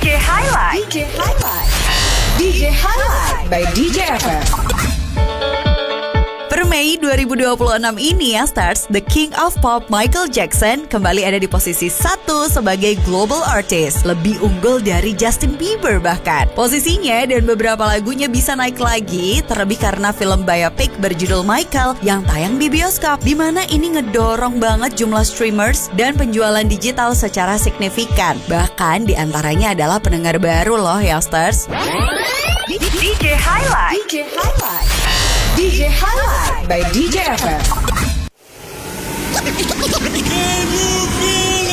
DJ Highlight. DJ Highlight. DJ Highlight by DJ FM. Per Mei 2026 ini ya Stars, The King of Pop Michael Jackson kembali ada di posisi 1 sebagai global artist, lebih unggul dari Justin Bieber bahkan. Posisinya dan beberapa lagunya bisa naik lagi, terlebih karena film biopic berjudul Michael yang tayang di bioskop, di mana ini ngedorong banget jumlah streamers dan penjualan digital secara signifikan. Bahkan di antaranya adalah pendengar baru loh ya Stars. DJ Highlight. DJ Highlight. DJ Highlight by DJ FM.